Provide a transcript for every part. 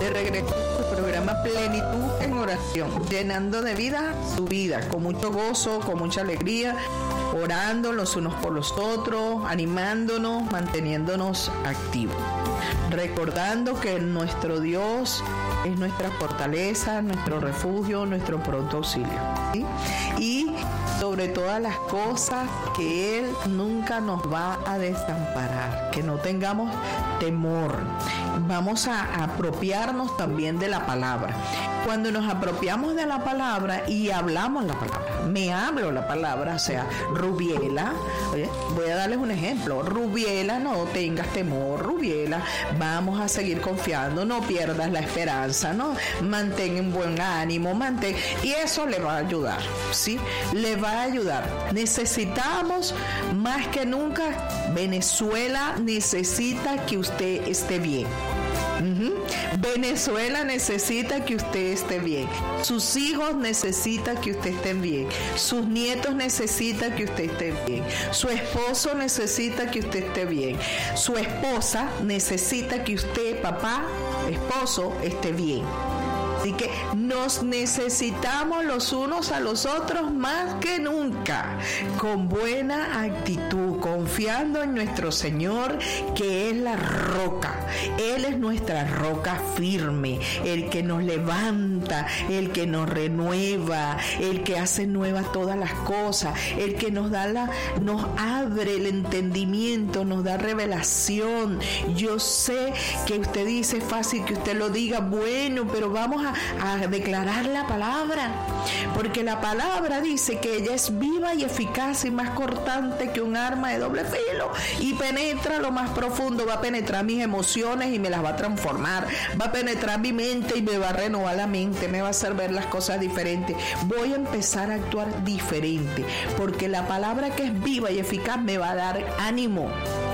De regreso a su programa Plenitud en Oración, llenando de vida su vida, con mucho gozo, con mucha alegría, orando los unos por los otros, animándonos, manteniéndonos activos. Recordando que nuestro Dios es nuestra fortaleza, nuestro refugio, nuestro pronto auxilio, ¿sí? Y sobre todas las cosas, que Él nunca nos va a desamparar, que no tengamos temor. Vamos a apropiarnos también de la palabra. Cuando nos apropiamos de la palabra y hablamos la palabra, me hablo la palabra, o sea, Rubiela, oye, voy a darles un ejemplo. Rubiela, no tengas temor, Rubiela, vamos a seguir confiando, no pierdas la esperanza, ¿no? Mantén un buen ánimo, y eso le va a ayudar, ¿sí? Le va a ayudar. Necesitamos más que nunca, Venezuela necesita que usted esté bien. Venezuela necesita que usted esté bien. Sus hijos necesitan que usted esté bien. Sus nietos necesitan que usted esté bien. Su esposo necesita que usted esté bien. Su esposa necesita que usted, papá, esposo, esté bien. Así que nos necesitamos los unos a los otros más que nunca, con buena actitud, confiando en nuestro Señor, que es la roca. Él es nuestra roca firme, el que nos levanta, el que nos renueva, el que hace nuevas todas las cosas, el que nos abre el entendimiento, nos da revelación. Yo sé que usted dice, es fácil que usted lo diga, bueno, pero vamos a declarar la palabra, porque la palabra dice que ella es viva y eficaz y más cortante que un arma de doble filo, y penetra lo más profundo, va a penetrar mis emociones y me las va a transformar, va a penetrar mi mente y me va a renovar la mente, me va a hacer ver las cosas diferentes, voy a empezar a actuar diferente, porque la palabra que es viva y eficaz me va a dar ánimo,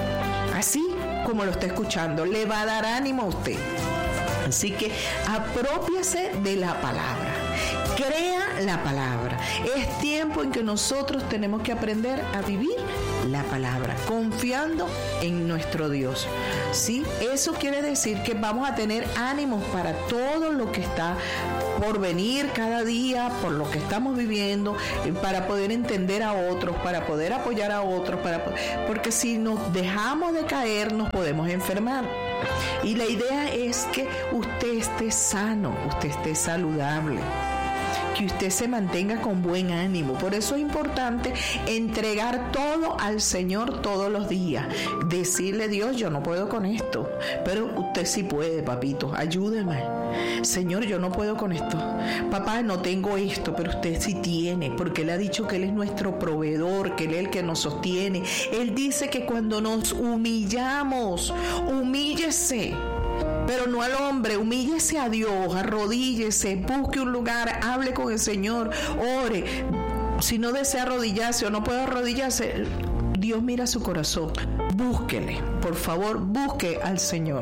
así como lo está escuchando, le va a dar ánimo a usted. Así que aprópiese de la palabra, crea la palabra. Es tiempo en que nosotros tenemos que aprender a vivir la palabra, confiando en nuestro Dios. ¿Sí? Eso quiere decir que vamos a tener ánimos para todo lo que está por venir cada día, por lo que estamos viviendo, para poder entender a otros, para poder apoyar a otros, porque si nos dejamos de caer nos podemos enfermar. Y la idea es que usted esté sano, usted esté saludable, que usted se mantenga con buen ánimo. Por eso es importante entregar todo al Señor todos los días. Decirle, Dios, yo no puedo con esto, pero usted sí puede, papito, ayúdeme. Señor, yo no puedo con esto. Papá, no tengo esto, pero usted sí tiene, porque Él ha dicho que Él es nuestro proveedor, que Él es el que nos sostiene. Él dice que cuando nos humillamos, humíllese, pero no al hombre, humíllese a Dios, arrodíllese, busque un lugar, hable con el Señor, ore. Si no desea arrodillarse o no puede arrodillarse, Dios mira su corazón. Búsquele, por favor, busque al Señor.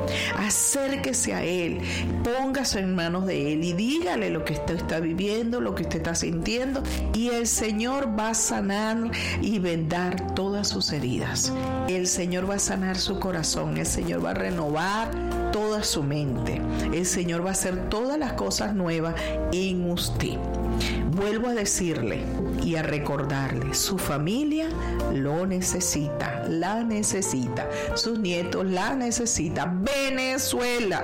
Acérquese a Él, póngase en manos de Él y dígale lo que usted está viviendo, lo que usted está sintiendo, y el Señor va a sanar y vendar todas sus heridas. El Señor va a sanar su corazón, el Señor va a renovar toda su mente, el Señor va a hacer todas las cosas nuevas en usted. Vuelvo a decirle y a recordarle, su familia lo necesita, la necesita, sus nietos la necesitan. Venezuela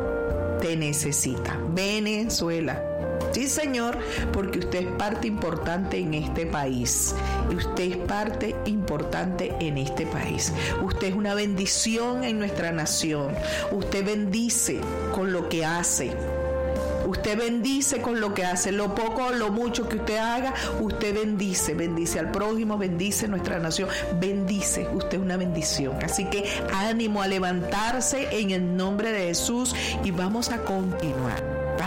te necesita, Venezuela. Sí, Señor, porque usted es parte importante en este país. Usted es parte importante en este país. Usted es una bendición en nuestra nación. Usted bendice con lo que hace. Usted bendice con lo que hace, lo poco o lo mucho que usted haga, usted bendice al prójimo, bendice nuestra nación, bendice, usted es una bendición. Así que ánimo a levantarse en el nombre de Jesús y vamos a continuar.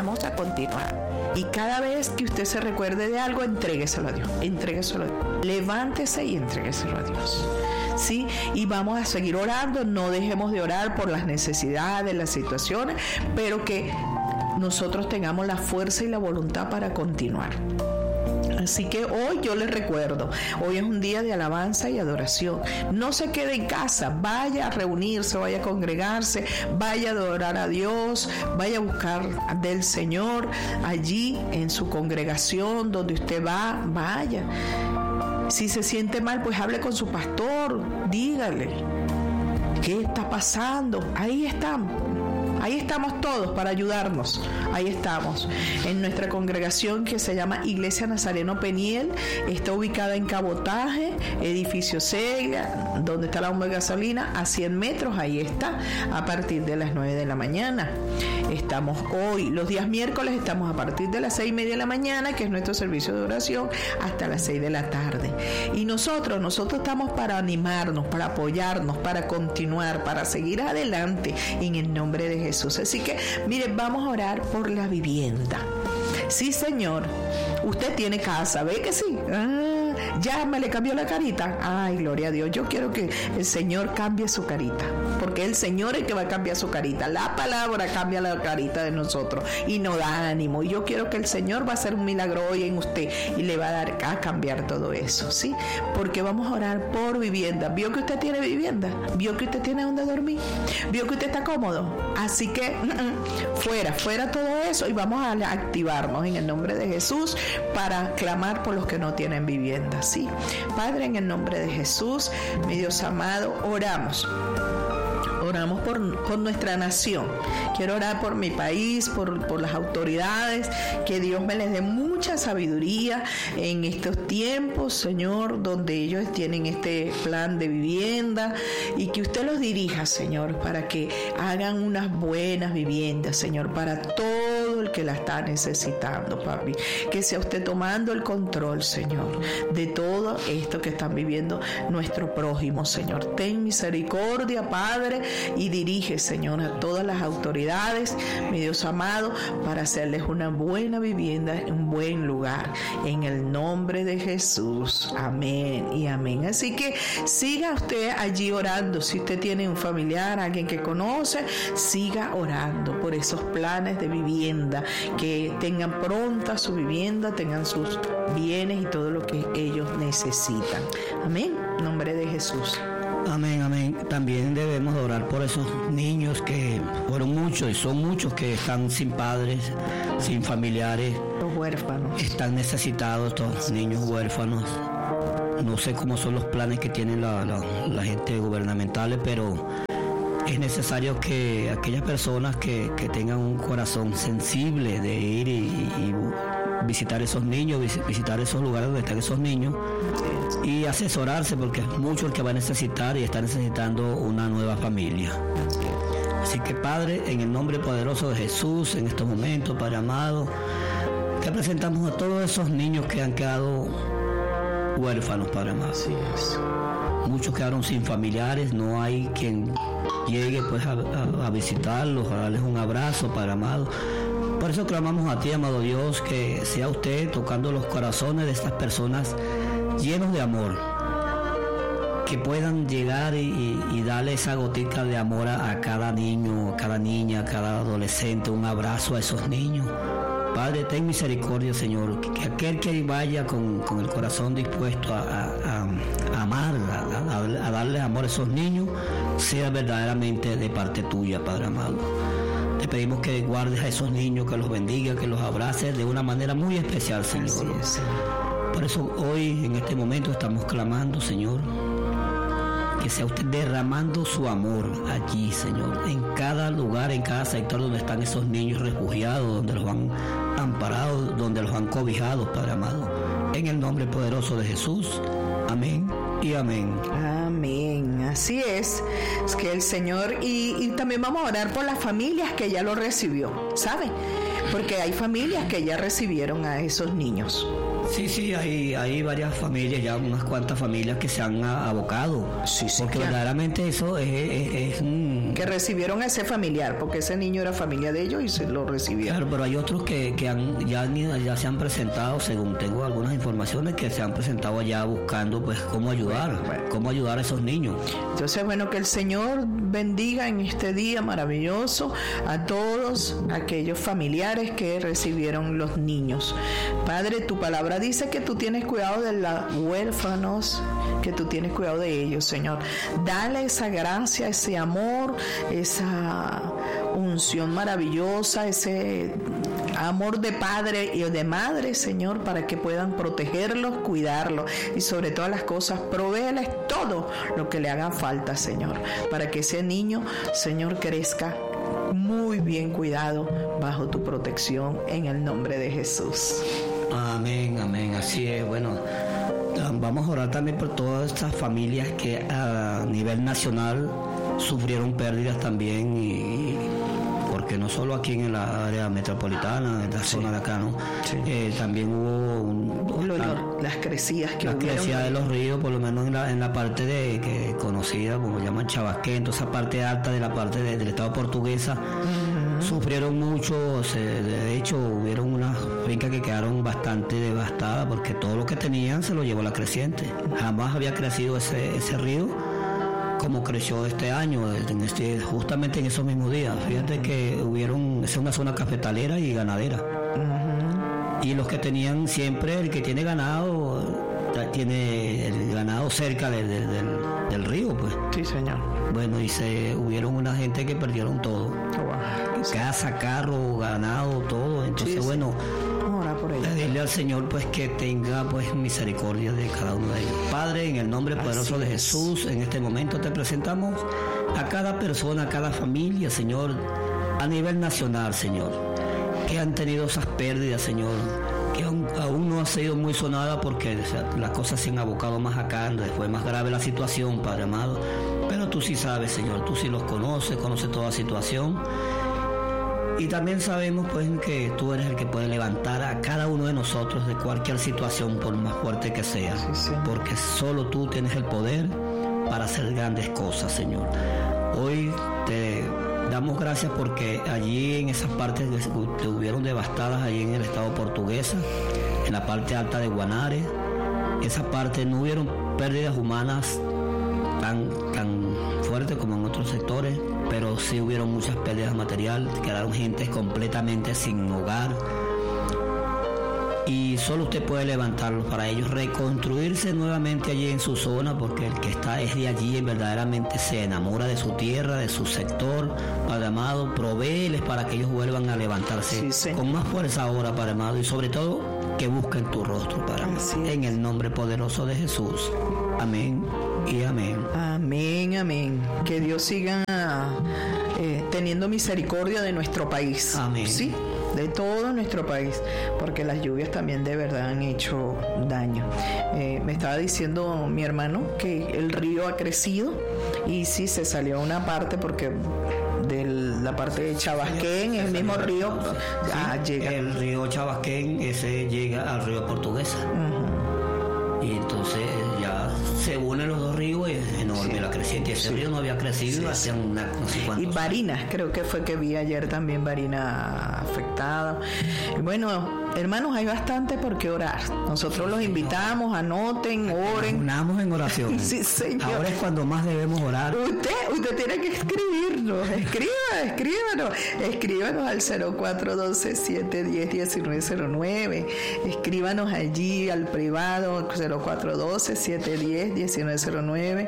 Y cada vez que usted se recuerde de algo, entrégueselo a Dios, levántese y entrégueselo a Dios. ¿Sí? Y vamos a seguir orando, no dejemos de orar por las necesidades, las situaciones, pero que nosotros tengamos la fuerza y la voluntad para continuar. Así que hoy yo les recuerdo, hoy es un día de alabanza y adoración. No se quede en casa, vaya a reunirse, vaya a congregarse, vaya a adorar a Dios, vaya a buscar del Señor allí en su congregación donde usted va, vaya. Si se siente mal, pues hable con su pastor, dígale qué está pasando. Ahí estamos todos para ayudarnos. Ahí estamos. En nuestra congregación que se llama Iglesia Nazareno Peniel, está ubicada en Cabotaje, edificio Celia, donde está la bomba de gasolina, a 100 metros, ahí está, a partir de las 9 de la mañana. Estamos hoy, los días miércoles, estamos a partir de las 6:30 de la mañana, que es nuestro servicio de oración, hasta las 6 de la tarde. Y nosotros estamos para animarnos, para apoyarnos, para continuar, para seguir adelante en el nombre de Jesús. Así que, mire, vamos a orar por la vivienda. Sí, Señor, usted tiene casa, ¿ve que sí? Ya me le cambió la carita. Ay, gloria a Dios. Yo quiero que el Señor cambie su carita, porque el Señor es el que va a cambiar su carita. La palabra cambia la carita de nosotros y nos da ánimo. Y yo quiero que el Señor va a hacer un milagro hoy en usted y le va a dar a cambiar todo eso, ¿sí? Porque vamos a orar por vivienda. ¿Vio que usted tiene vivienda? ¿Vio que usted tiene donde dormir? ¿Vio que usted está cómodo? Así que fuera todo eso, y vamos a activarnos en el nombre de Jesús para clamar por los que no tienen vivienda, ¿sí? Padre, en el nombre de Jesús, mi Dios amado, oramos por nuestra nación. Quiero orar por mi país, por las autoridades, que Dios me les dé mucha sabiduría en estos tiempos, Señor, donde ellos tienen este plan de vivienda, y que usted los dirija, Señor, para que hagan unas buenas viviendas, Señor, para todo el que la está necesitando, papi. Que sea usted tomando el control, Señor, de todo esto que están viviendo nuestro prójimo, Señor. Ten misericordia, Padre, y dirige, Señor, a todas las autoridades, mi Dios amado, para hacerles una buena vivienda, un buen lugar, en el nombre de Jesús. Amén y amén. Así que siga usted allí orando. Si usted tiene un familiar, alguien que conoce, siga orando por esos planes de vivienda, que tengan pronta su vivienda, tengan sus bienes y todo lo que ellos necesitan. Amén. En nombre de Jesús. Amén, amén. También debemos orar por esos niños que fueron muchos y son muchos que están sin padres, sin familiares. Los huérfanos. Están necesitados estos niños huérfanos. No sé cómo son los planes que tienen la gente gubernamental, pero es necesario que aquellas personas que tengan un corazón sensible de ir y visitar esos niños, visitar esos lugares donde están esos niños y asesorarse, porque es mucho el que va a necesitar y está necesitando una nueva familia. Así que, Padre, en el nombre poderoso de Jesús, en estos momentos, Padre amado, te presentamos a todos esos niños que han quedado huérfanos, Padre amado. Así es. Muchos quedaron sin familiares, no hay quien llegue pues a visitarlos, a darles un abrazo, Padre amado. Por eso clamamos a ti, amado Dios, que sea usted tocando los corazones de estas personas llenos de amor, que puedan llegar y darle esa gotica de amor a cada niño, a cada niña, a cada adolescente, un abrazo a esos niños. Padre, ten misericordia, Señor, que aquel que vaya con el corazón dispuesto a amar, a darle amor a esos niños, sea verdaderamente de parte tuya, Padre amado. Te pedimos que guardes a esos niños, que los bendiga, que los abraces de una manera muy especial, Señor. Así es, Señor. Por eso hoy, en este momento, estamos clamando, Señor, que sea usted derramando su amor allí, Señor, en cada lugar, en cada sector donde están esos niños refugiados, donde los han amparado, donde los han cobijado, Padre amado. En el nombre poderoso de Jesús. Amén y amén. Amén. Así es que el Señor, y también vamos a orar por las familias que ya lo recibió, ¿sabe? Porque hay familias que ya recibieron a esos niños. Sí, hay varias familias, ya unas cuantas familias que se han abocado. Sí, porque claro, verdaderamente eso es que recibieron a ese familiar, porque ese niño era familia de ellos y se lo recibieron. Claro, pero hay otros que ya se han presentado, según tengo algunas informaciones, que se han presentado allá buscando pues cómo ayudar, cómo ayudar a esos niños. Entonces, bueno, que el Señor bendiga en este día maravilloso a todos aquellos familiares que recibieron los niños. Padre, tu palabra palabra dice que tú tienes cuidado de los huérfanos, que tú tienes cuidado de ellos, Señor. Dale esa gracia, ese amor, esa unción maravillosa, ese amor de padre y de madre, Señor, para que puedan protegerlos, cuidarlos y sobre todas las cosas, provéeles todo lo que le haga falta, Señor, para que ese niño, Señor, crezca muy bien cuidado bajo tu protección en el nombre de Jesús. Amén, amén, así es. Bueno, vamos a orar también por todas estas familias que a nivel nacional sufrieron pérdidas también y porque no solo aquí en la área metropolitana, en la zona de acá, ¿no? Sí. También hubo las crecidas que las hubieron. Crecidas de los ríos, por lo menos en la parte que conocida como llaman Chabasquén, toda esa parte alta de la parte del estado portuguesa, sufrieron mucho. De hecho, hubieron unas fincas que quedaron bastante devastadas porque todo lo que tenían se lo llevó la creciente. Jamás había crecido ese río como creció este año, justamente en esos mismos días. Fíjate que es una zona cafetalera y ganadera. Y los que tenían siempre, el que tiene ganado, tiene el ganado cerca del río, pues. Sí, señor. Bueno, y hubieron una gente que perdieron todo. Casa, carro, ganado, todo. Entonces, sí, bueno, pedirle al Señor pues que tenga pues misericordia de cada uno de ellos. Padre, en el nombre poderoso de Jesús, en este momento te presentamos a cada persona, a cada familia, Señor, a nivel nacional, Señor, que han tenido esas pérdidas, Señor, que aún no ha sido muy sonada porque las cosas se han abocado más acá, fue más grave la situación, Padre amado, pero tú sí sabes, Señor, tú sí los conoces toda situación. Y también sabemos pues que tú eres el que puede levantar a cada uno de nosotros de cualquier situación, por más fuerte que sea, sí. Porque solo tú tienes el poder para hacer grandes cosas, Señor. Hoy te damos gracias porque allí en esas partes que estuvieron devastadas, allí en el estado portuguesa, en la parte alta de Guanare, esa parte no hubieron pérdidas humanas tan fuertes como en otros sectores, pero sí hubieron muchas pérdidas materiales, quedaron gente completamente sin hogar y solo usted puede levantarlos para ellos reconstruirse nuevamente allí en su zona, porque el que está es de allí y verdaderamente se enamora de su tierra, de su sector. Padre amado, provéeles para que ellos vuelvan a levantarse con más fuerza ahora, Padre amado, y sobre todo que busquen tu rostro, Padre amado, en el nombre poderoso de Jesús. Amén y amén. Amén, amén. Que Dios siga teniendo misericordia de nuestro país. Amén. Sí, de todo nuestro país, porque las lluvias también de verdad han hecho daño. Me estaba diciendo mi hermano que el río ha crecido y sí se salió una parte porque de la parte de Chabasquén, el mismo río llega. El río Chabasquén, ese llega al río Portuguesa. Y entonces ya se unen los dos ríos y es enorme la creciente. Ese río no había crecido hace no sé cuántos años. Y Barinas, creo que fue que vi ayer también Barinas afectada. Y bueno, hermanos, hay bastante por qué orar. Nosotros los invitamos, anoten, oren. Unamos en oración. Sí, Señor. Ahora es cuando más debemos orar. Usted tiene que escribirnos. Escríbanos al 0412-710-1909. Escríbanos allí al privado 0412-710-1909,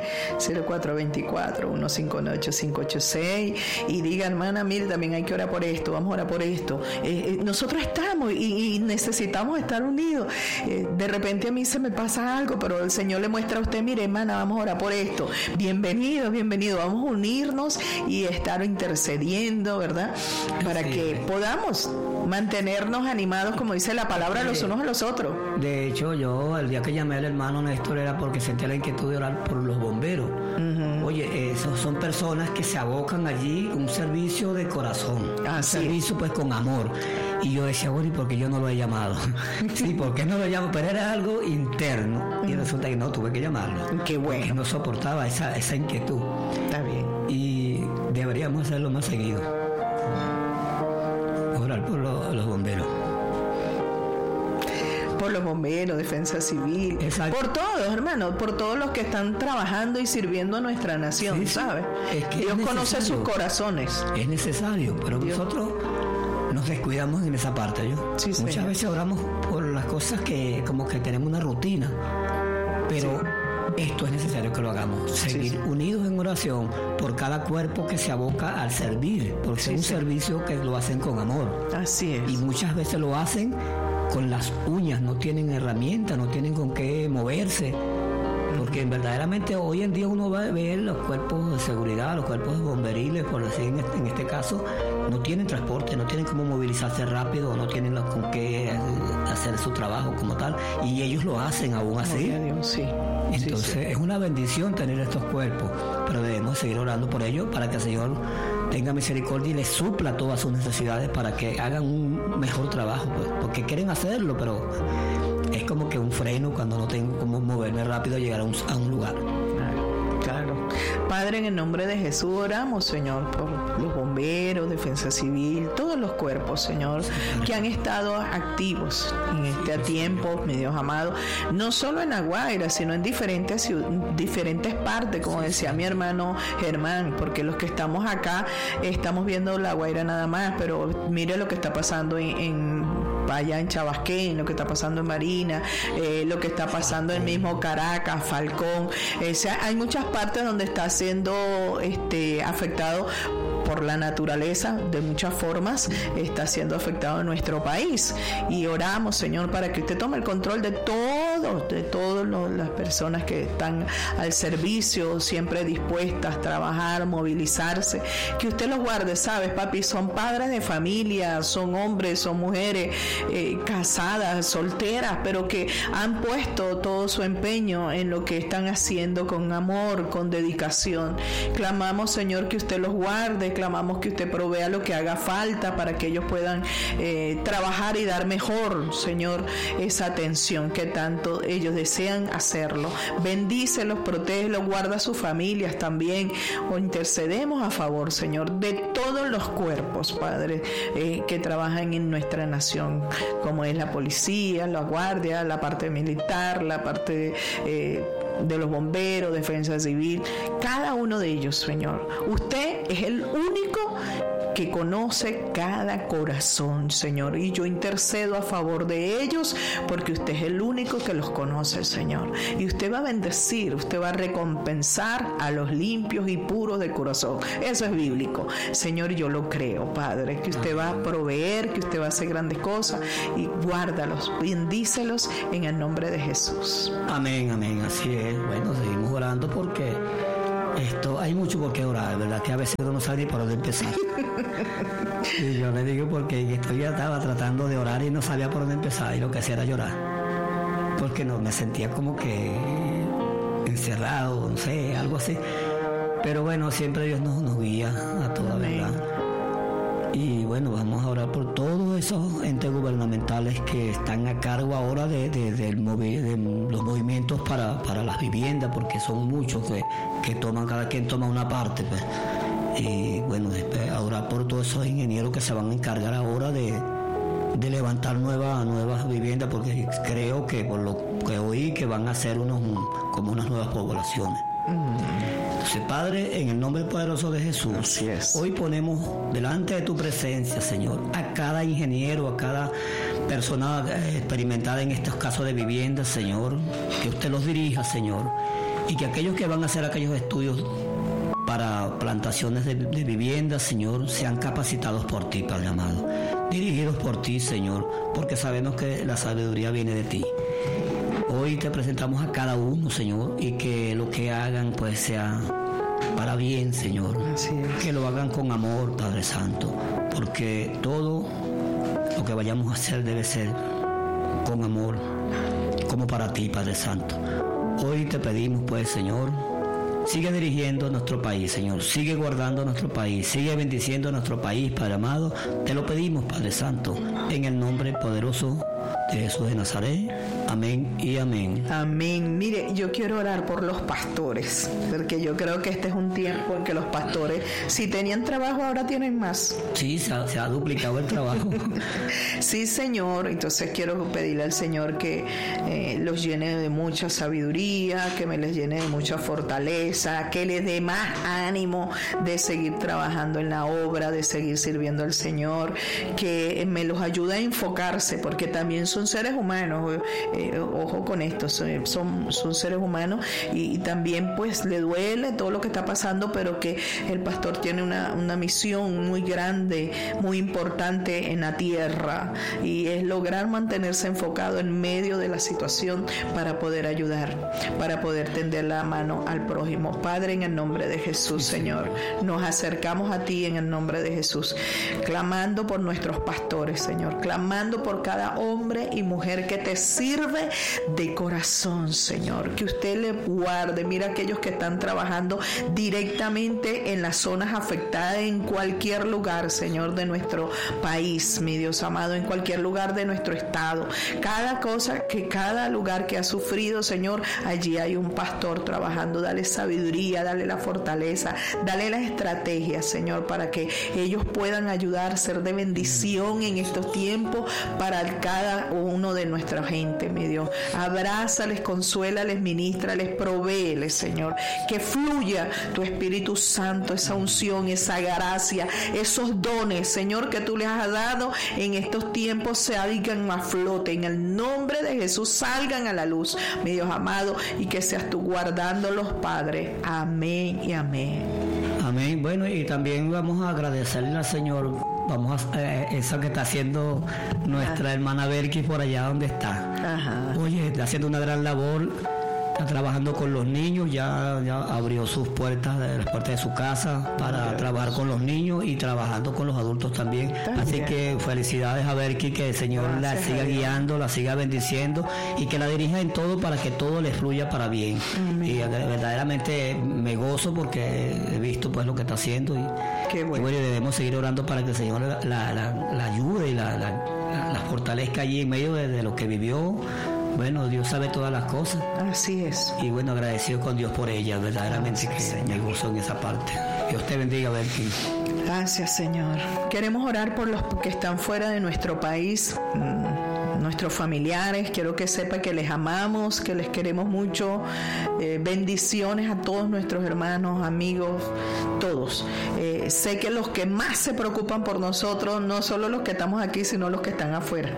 0424-159-8586 y diga, hermana, mire, también hay que orar por esto, vamos a orar por esto. Nosotros estamos y necesitamos estar unidos. De repente a mí se me pasa algo, pero el Señor le muestra a usted, mire, hermana, vamos a orar por esto. Bienvenido, vamos a unirnos y estar intercediendo, ¿verdad? Para que podamos mantenernos animados, como dice la palabra, los unos a los otros. De hecho, yo el día que llamé al hermano Néstor era porque sentía la inquietud de orar por los bomberos. Oye, esos son personas que se abocan allí un servicio de corazón, un servicio pues con amor. Y yo decía, bueno, ¿y por qué yo no lo he llamado? Sí, ¿por qué no lo llamo? Pero era algo interno. Y resulta que no, tuve que llamarlo. Qué bueno. Porque no soportaba esa inquietud. Está bien. Y deberíamos hacerlo más seguido. Orar por los bomberos. Por los bomberos, defensa civil. Exacto. Por todos, hermanos, por todos los que están trabajando y sirviendo a nuestra nación, ¿sabes? Es que Dios conoce sus corazones. Es necesario, pero nosotros nos descuidamos en esa parte. Sí, muchas veces oramos por las cosas que como que tenemos una rutina, pero esto es necesario que lo hagamos, seguir unidos en oración por cada cuerpo que se aboca al servir, porque es un servicio que lo hacen con amor. Así es. Y muchas veces lo hacen con las uñas, no tienen herramientas, no tienen con qué moverse. Porque verdaderamente hoy en día uno va a ver los cuerpos de seguridad, los cuerpos bomberiles, por decir en este caso, no tienen transporte, no tienen cómo movilizarse rápido, no tienen con qué hacer su trabajo como tal, y ellos lo hacen aún así. Entonces es una bendición tener estos cuerpos, pero debemos seguir orando por ellos para que el Señor tenga misericordia y les supla todas sus necesidades para que hagan un mejor trabajo, pues, porque quieren hacerlo, pero es como que un freno cuando no tengo cómo moverme rápido y llegar a un lugar. Claro. Padre, en el nombre de Jesús oramos, Señor, por los bomberos, defensa civil, todos los cuerpos, Señor, que han estado activos en este tiempo, mi Dios amado, no solo en La Guaira, sino en diferentes partes, como decía mi hermano Germán, porque los que estamos acá estamos viendo La Guaira nada más, pero mire lo que está pasando allá en Chabasquén, lo que está pasando en Marina, lo que está pasando en mismo Caracas, Falcón. Hay muchas partes donde está siendo afectado por la naturaleza, de muchas formas está siendo afectado en nuestro país, y oramos, Señor, para que usted tome el control de todas las personas que están al servicio, siempre dispuestas a trabajar, movilizarse, que usted los guarde, ¿sabes, papi? Son padres de familia, son hombres, son mujeres casadas, solteras, pero que han puesto todo su empeño en lo que están haciendo con amor, con dedicación. Clamamos, Señor, que usted los guarde, clamamos que usted provea lo que haga falta para que ellos puedan trabajar y dar mejor, Señor, esa atención que tanto ellos desean hacerlo. Bendícelos, protégelos, guarda a sus familias también. O intercedemos a favor, Señor, de todos los cuerpos, Padre, que trabajan en nuestra nación, como es la policía, la guardia, la parte militar, la parte de los bomberos, defensa civil, cada uno de ellos, Señor. Usted es el único que conoce cada corazón, Señor, y yo intercedo a favor de ellos porque usted es el único que los conoce, Señor, y usted va a bendecir, usted va a recompensar a los limpios y puros de corazón. Eso es bíblico, Señor, yo lo creo, Padre, que usted va a proveer, que usted va a hacer grandes cosas, y guárdalos, bendícelos en el nombre de Jesús. Amén, amén, así es. Bueno, seguimos orando porque hay mucho por qué orar, ¿verdad? Que a veces uno no sabe ni por dónde empezar. Y yo le digo porque ya estaba tratando de orar y no sabía por dónde empezar, y lo que hacía era llorar. Porque no me sentía como que encerrado, no sé, algo así. Pero bueno, siempre Dios nos guía a toda verdad. Y bueno, vamos a orar por todos esos entes gubernamentales que están a cargo ahora de los movimientos para las viviendas, porque son muchos que cada quien toma una parte, pues. Y bueno, a orar por todos esos ingenieros que se van a encargar ahora de levantar nuevas viviendas, porque creo que por lo que oí que van a hacer como unas nuevas poblaciones. Entonces, Padre, en el nombre poderoso de Jesús, hoy ponemos delante de tu presencia, Señor, a cada ingeniero, a cada persona experimentada en estos casos de vivienda, Señor, que usted los dirija, Señor, y que aquellos que van a hacer aquellos estudios para plantaciones de viviendas, Señor, sean capacitados por ti, Padre amado, dirigidos por ti, Señor, porque sabemos que la sabiduría viene de ti. Hoy te presentamos a cada uno, Señor, y que lo que hagan pues sea para bien, Señor. Así es. Que lo hagan con amor, Padre Santo, porque todo lo que vayamos a hacer debe ser con amor, como para ti, Padre Santo. Hoy te pedimos pues, Señor, sigue dirigiendo nuestro país, Señor, sigue guardando nuestro país, sigue bendiciendo nuestro país, Padre amado. Te lo pedimos, Padre Santo, en el nombre poderoso de Jesús de Nazaret. Amén y amén. Amén. Mire, yo quiero orar por los pastores, porque yo creo que este es un tiempo en que los pastores, si tenían trabajo, ahora tienen más. Sí, se ha duplicado el trabajo. Sí, Señor. Entonces quiero pedirle al Señor que los llene de mucha sabiduría, que me les llene de mucha fortaleza, que les dé más ánimo de seguir trabajando en la obra, de seguir sirviendo al Señor, que me los ayude a enfocarse, porque también son seres humanos. Ojo con esto, son seres humanos y también pues le duele todo lo que está pasando, pero que el pastor tiene una misión muy grande, muy importante en la tierra, y es lograr mantenerse enfocado en medio de la situación para poder ayudar, para poder tender la mano al prójimo. Padre, en el nombre de Jesús, Señor, nos acercamos a ti en el nombre de Jesús, clamando por nuestros pastores, Señor, clamando por cada hombre y mujer que te sirve de corazón, Señor, que usted le guarde. Mira aquellos que están trabajando directamente en las zonas afectadas en cualquier lugar, Señor, de nuestro país, mi Dios amado, en cualquier lugar de nuestro estado. Cada lugar que ha sufrido, Señor, allí hay un pastor trabajando. Dale sabiduría, dale la fortaleza, dale las estrategias, Señor, para que ellos puedan ayudar, ser de bendición en estos tiempos para cada uno de nuestra gente, mi Dios. Abrázales, consuélales, ministrales, provéeles, Señor, que fluya tu Espíritu Santo, esa unción, esa gracia, esos dones, Señor, que tú les has dado en estos tiempos, se salgan a flote en el nombre de Jesús, salgan a la luz, mi Dios amado, y que seas tú guardándolos, Padre. Amén y amén. Amén. Bueno, y también vamos a agradecerle al Señor. Vamos a eso que está haciendo nuestra hermana Berky por allá donde está. Ajá. Oye, está haciendo una gran labor, está trabajando con los niños, ya abrió sus puertas, las puertas de su casa para trabajar con los niños y trabajando con los adultos también. Así que felicidades a Berky, que el Señor la siga guiando, la siga bendiciendo y que la dirija en todo para que todo le fluya para bien. Amén. Y verdaderamente me gozo porque he visto pues lo que está haciendo y bueno, debemos seguir orando para que el Señor la ayude y la fortalezca allí en medio de lo que vivió. Bueno, Dios sabe todas las cosas. Así es. Y bueno, agradecido con Dios por ella, verdaderamente que me gozo en esa parte. Dios te bendiga, Berky. Gracias, Señor. Queremos orar por los que están fuera de nuestro país, nuestros familiares. Quiero que sepa que les amamos, que les queremos mucho. Bendiciones a todos nuestros hermanos, amigos, todos. Sé que los que más se preocupan por nosotros, no solo los que estamos aquí, sino los que están afuera.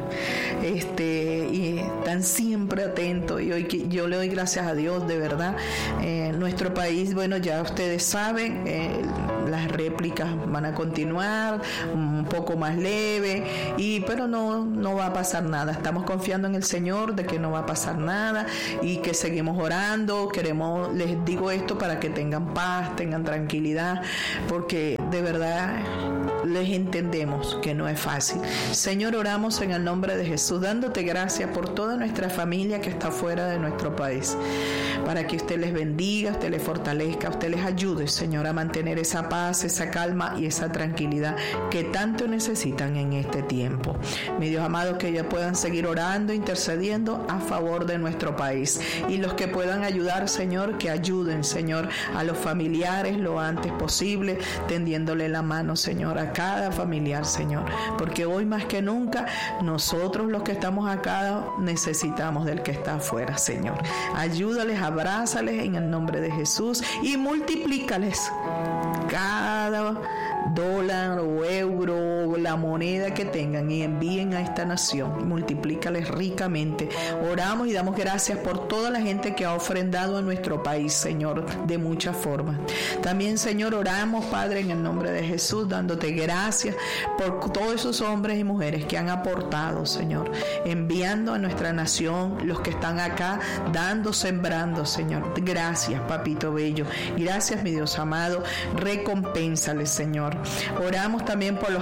Y están siempre atentos. Y hoy yo le doy gracias a Dios, de verdad. Nuestro país, bueno, ya ustedes saben, las réplicas van a continuar, un poco más leve, pero no va a pasar nada. Estamos confiando en el Señor de que no va a pasar nada y que seguimos orando. Les digo esto para que tengan paz, tengan tranquilidad, porque de verdad les entendemos que no es fácil. Señor, oramos en el nombre de Jesús, dándote gracias por toda nuestra familia que está fuera de nuestro país, para que usted les bendiga, usted les fortalezca, usted les ayude, Señor, a mantener esa paz, esa calma y esa tranquilidad que tanto necesitan en este tiempo. Mi Dios amado, que ellos puedan seguir orando, intercediendo a favor de nuestro país, y los que puedan ayudar, Señor, que ayuden, Señor, a los familiares lo antes posible, tendiéndole la mano, Señor, a cada familiar, Señor, porque hoy más que nunca nosotros los que estamos acá necesitamos del que está afuera, Señor. Ayúdales, abrázales en el nombre de Jesús y multiplícales cada dólar o euro, la moneda que tengan, y envíen a esta nación, multiplícales ricamente. Oramos y damos gracias por toda la gente que ha ofrendado a nuestro país, Señor, de muchas formas. También, Señor, oramos, Padre, en el nombre de Jesús, dándote gracias por todos esos hombres y mujeres que han aportado, Señor, enviando a nuestra nación, los que están acá, dando, sembrando, Señor. Gracias, Papito Bello. Gracias, mi Dios amado. Recompénsales, Señor. Oramos también por los alcaldes,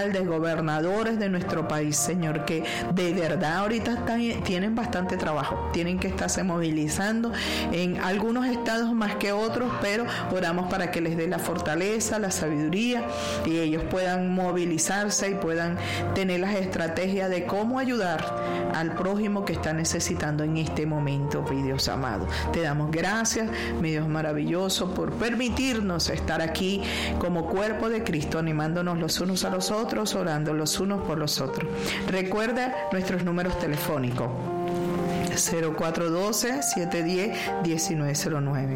alcaldes, gobernadores de nuestro país, Señor, que de verdad ahorita tienen bastante trabajo, tienen que estarse movilizando en algunos estados más que otros, pero oramos para que les dé la fortaleza, la sabiduría, y ellos puedan movilizarse y puedan tener las estrategias de cómo ayudar al prójimo que está necesitando en este momento, mi Dios amado. Te damos gracias, mi Dios maravilloso, por permitirnos estar aquí como cuerpo de Cristo, animándonos los unos a los otros, orando los unos por los otros. Recuerda nuestros números telefónicos: 0412-710-1909,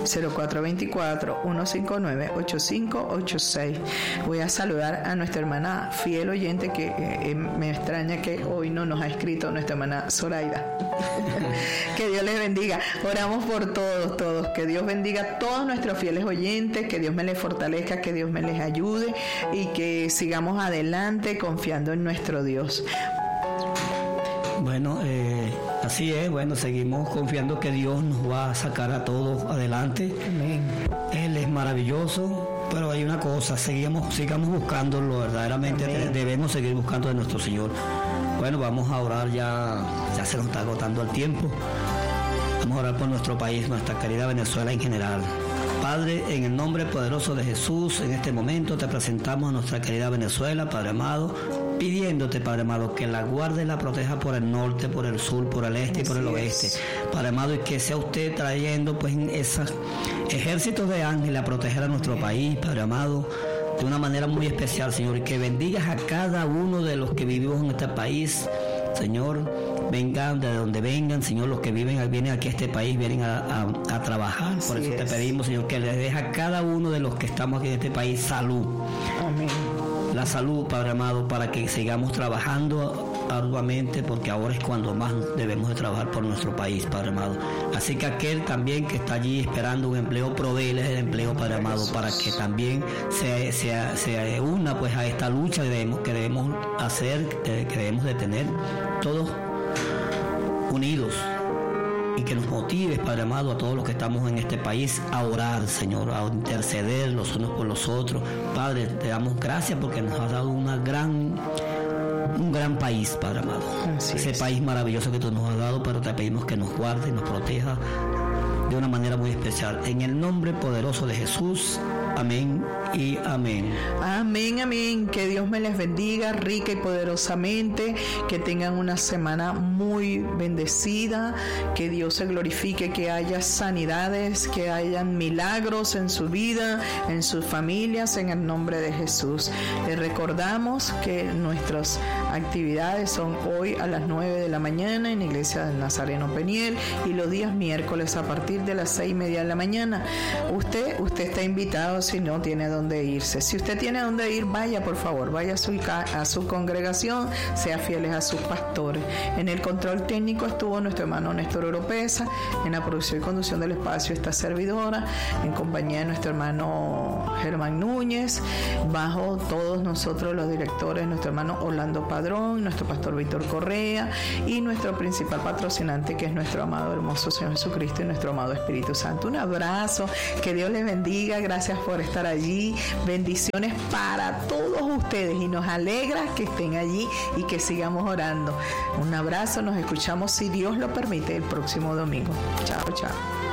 0424-159-8586. Voy a saludar a nuestra hermana fiel oyente que me extraña que hoy no nos ha escrito, nuestra hermana Zoraida. Que Dios les bendiga. Oramos por todos, que Dios bendiga a todos nuestros fieles oyentes, que Dios me les fortalezca, que Dios me les ayude y que sigamos adelante confiando en nuestro Dios. Bueno, así es, seguimos confiando que Dios nos va a sacar a todos adelante. Amén. Él es maravilloso, pero hay una cosa, sigamos buscándolo, verdaderamente. Amén. Debemos seguir buscando de nuestro Señor. Bueno, vamos a orar, ya se nos está agotando el tiempo. Vamos a orar por nuestro país, nuestra querida Venezuela en general. Padre, en el nombre poderoso de Jesús, en este momento te presentamos a nuestra querida Venezuela, Padre amado, pidiéndote, Padre amado, que la guarde y la proteja por el norte, por el sur, por el este y por el oeste. Padre amado, y que sea usted trayendo pues esos ejércitos de ángeles a proteger a nuestro país, Padre amado, de una manera muy especial, Señor, y que bendigas a cada uno de los que vivimos en este país, Señor. Vengan de donde vengan, Señor, los que vienen aquí a este país, vienen a trabajar. Por eso te pedimos, Señor, que les dejes a cada uno de los que estamos aquí en este país salud. Amén. La salud, Padre amado, para que sigamos trabajando arduamente, porque ahora es cuando más debemos de trabajar por nuestro país, Padre amado. Así que aquel también que está allí esperando un empleo, proveele el empleo, Padre amado, para que también se una pues a esta lucha que debemos hacer, que debemos de tener todos unidos, y que nos motives, Padre amado, a todos los que estamos en este país a orar, Señor, a interceder los unos por los otros. Padre, te damos gracias porque nos has dado un gran país, Padre amado. Ese país maravilloso que tú nos has dado, pero te pedimos que nos guarde y nos proteja de una manera muy especial. En el nombre poderoso de Jesús. Amén y amén. Amén, amén. Que Dios me les bendiga rica y poderosamente. Que tengan una semana muy bendecida. Que Dios se glorifique, que haya sanidades, que hayan milagros en su vida, en sus familias, en el nombre de Jesús. Les recordamos que nuestras actividades son hoy a las 9 de la mañana en la Iglesia del Nazareno Peniel, y los días miércoles a partir de las 6:30 de la mañana. Usted está invitado si no tiene dónde irse. Si usted tiene dónde ir, vaya, por favor, vaya a su congregación, sea fieles a sus pastores. En el control técnico estuvo nuestro hermano Néstor Oropesa, en la producción y conducción del espacio esta servidora, en compañía de nuestro hermano Germán Núñez, bajo todos nosotros los directores, nuestro hermano Orlando Padrón, nuestro pastor Víctor Correa y nuestro principal patrocinante, que es nuestro amado hermoso Señor Jesucristo y nuestro amado Espíritu Santo. Un abrazo, que Dios les bendiga, gracias por estar allí, bendiciones para todos ustedes, y nos alegra que estén allí y que sigamos orando. Un abrazo, nos escuchamos si Dios lo permite el próximo domingo. Chao, chao.